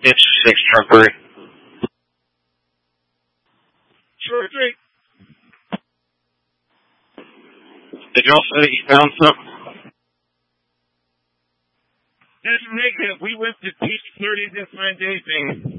It's 6 turn 3. Sure, Drake. Did y'all say that you found something? That's negative. We went to teach 30 to find anything.